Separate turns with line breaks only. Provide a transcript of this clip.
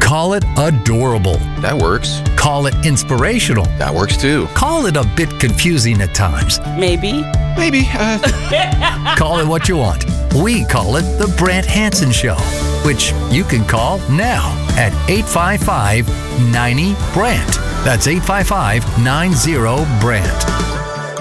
Call it adorable.
That works.
Call it inspirational.
That works too.
Call it a bit confusing at times.
Maybe.
Call it what you want. We call it The Brant Hansen Show, which you can call now at 855-90-BRANT. That's 855-90-BRANT.